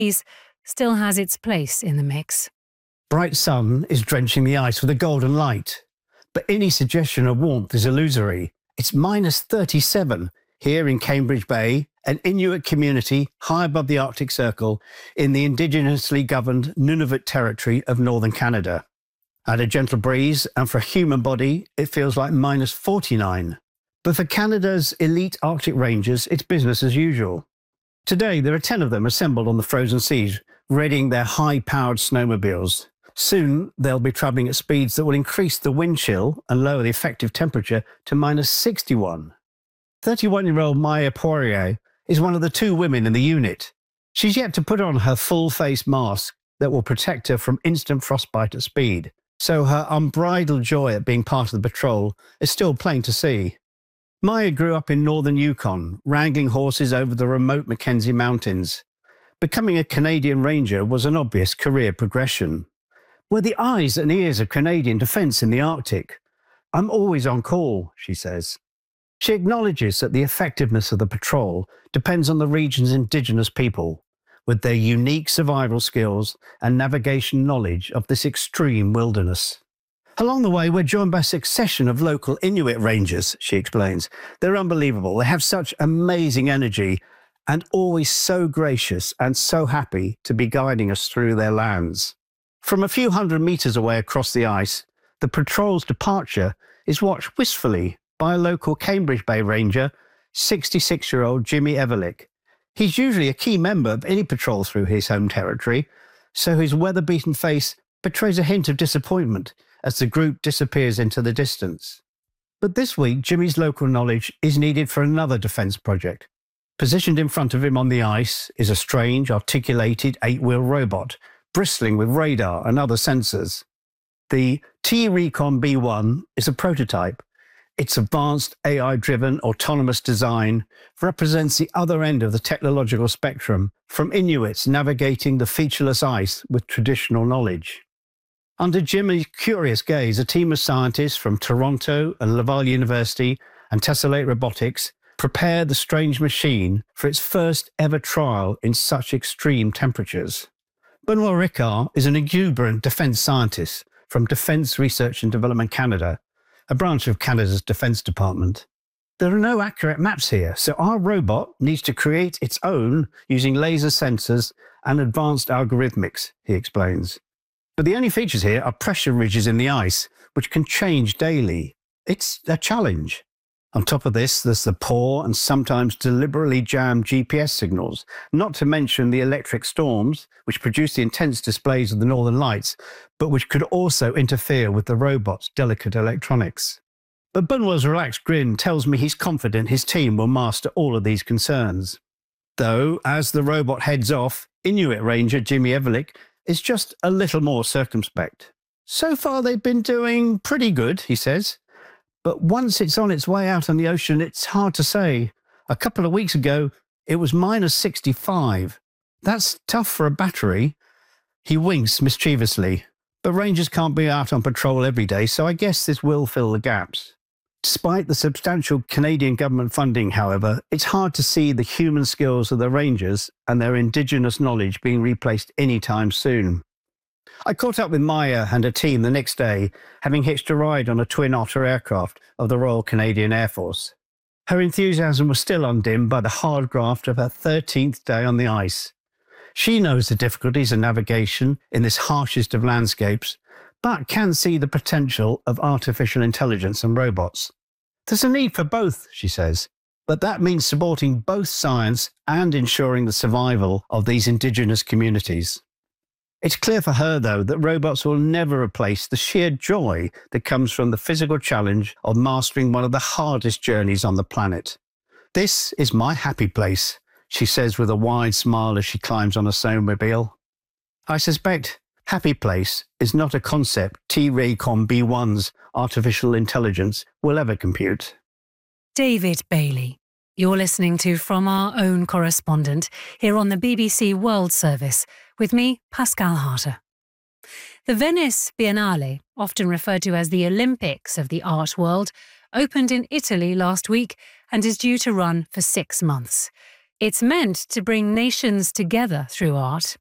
still has its place in the mix. Bright sun is drenching the ice with a golden light, but any suggestion of warmth is illusory. It's minus 37 here in Cambridge Bay, an Inuit community high above the Arctic Circle in the indigenously governed Nunavut territory of northern Canada. At a gentle breeze, and for a human body, it feels like minus 49. But for Canada's elite Arctic rangers, it's business as usual. Today, there are 10 of them assembled on the frozen seas, readying their high-powered snowmobiles. Soon, they'll be travelling at speeds that will increase the wind chill and lower the effective temperature to minus 61. 31-year-old Maya Poirier is one of the 2 women in the unit. She's yet to put on her full-face mask that will protect her from instant frostbite at speed, so her unbridled joy at being part of the patrol is still plain to see. Maya grew up in northern Yukon, wrangling horses over the remote Mackenzie Mountains. Becoming a Canadian Ranger was an obvious career progression. We're the eyes and ears of Canadian defence in the Arctic. I'm always on call, she says. She acknowledges that the effectiveness of the patrol depends on the region's Indigenous people, with their unique survival skills and navigation knowledge of this extreme wilderness. Along the way, we're joined by a succession of local Inuit rangers, she explains. They're unbelievable. They have such amazing energy and always so gracious and so happy to be guiding us through their lands. From a few hundred metres away across the ice, the patrol's departure is watched wistfully by a local Cambridge Bay Ranger, 66-year-old Jimmy Everlick. He's usually a key member of any patrol through his home territory, so his weather-beaten face betrays a hint of disappointment as the group disappears into the distance. But this week, Jimmy's local knowledge is needed for another defence project. Positioned in front of him on the ice is a strange, articulated 8-wheel robot, bristling with radar and other sensors. The T-Recon B1 is a prototype. Its advanced AI-driven autonomous design represents the other end of the technological spectrum, from Inuits navigating the featureless ice with traditional knowledge. Under Jimmy's curious gaze, a team of scientists from Toronto and Laval University and Tessellate Robotics prepare the strange machine for its first ever trial in such extreme temperatures. Benoit Ricard is an exuberant defence scientist from Defence Research and Development Canada, a branch of Canada's Defence Department. There are no accurate maps here, so our robot needs to create its own using laser sensors and advanced algorithmics, he explains. But the only features here are pressure ridges in the ice, which can change daily. It's a challenge. On top of this, there's the poor and sometimes deliberately jammed GPS signals, not to mention the electric storms, which produce the intense displays of the northern lights, but which could also interfere with the robot's delicate electronics. But Benoit's relaxed grin tells me he's confident his team will master all of these concerns. Though, as the robot heads off, Inuit Ranger Jimmy Everlick is just a little more circumspect. So far they've been doing pretty good, he says. But once it's on its way out on the ocean, it's hard to say. A couple of weeks ago, it was minus 65. That's tough for a battery. He winks mischievously. But rangers can't be out on patrol every day, so I guess this will fill the gaps. Despite the substantial Canadian government funding, however, it's hard to see the human skills of the rangers and their Indigenous knowledge being replaced anytime soon. I caught up with Maya and her team the next day, having hitched a ride on a Twin Otter aircraft of the Royal Canadian Air Force. Her enthusiasm was still undimmed by the hard graft of her 13th day on the ice. She knows the difficulties of navigation in this harshest of landscapes, but can see the potential of artificial intelligence and robots. There's a need for both, she says, but that means supporting both science and ensuring the survival of these Indigenous communities. It's clear for her, though, that robots will never replace the sheer joy that comes from the physical challenge of mastering one of the hardest journeys on the planet. This is my happy place, she says with a wide smile as she climbs on a snowmobile. I suspect happy place is not a concept T-Recon B1's artificial intelligence will ever compute. David Bailey. You're listening to From Our Own Correspondent here on the BBC World Service with me, Pascal Harter. The Venice Biennale, often referred to as the Olympics of the art world, opened in Italy last week and is due to run for 6 months. It's meant to bring nations together through art,